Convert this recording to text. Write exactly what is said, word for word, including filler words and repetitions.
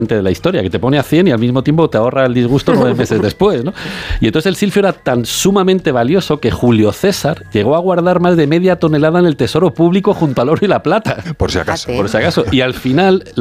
de la historia, que te pone a cien y al mismo tiempo te ahorra el disgusto nueve meses después, ¿no? Y entonces el silfio era tan sumamente valioso que Julio César llegó a guardar más de media tonelada en el tesoro público junto al oro y la plata. Por si acaso. Por si acaso. Y al final